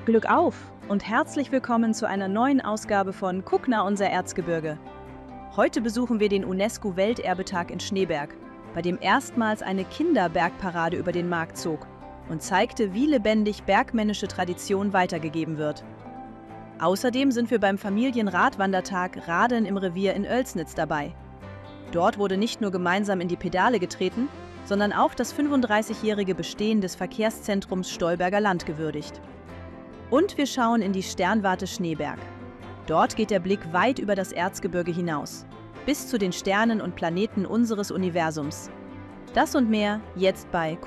Glück auf und herzlich willkommen zu einer neuen Ausgabe von Guck nah unser Erzgebirge. Heute besuchen wir den UNESCO-Welterbetag in Schneeberg, bei dem erstmals eine Kinderbergparade über den Markt zog und zeigte, wie lebendig bergmännische Tradition weitergegeben wird. Außerdem sind wir beim Familienradwandertag Radeln im Revier in Oelsnitz dabei. Dort wurde nicht nur gemeinsam in die Pedale getreten, sondern auch das 35-jährige Bestehen des Verkehrszentrums Stolberger Land gewürdigt. Und wir schauen in die Sternwarte Schneeberg. Dort geht der Blick weit über das Erzgebirge hinaus, bis zu den Sternen und Planeten unseres Universums. Das und mehr jetzt bei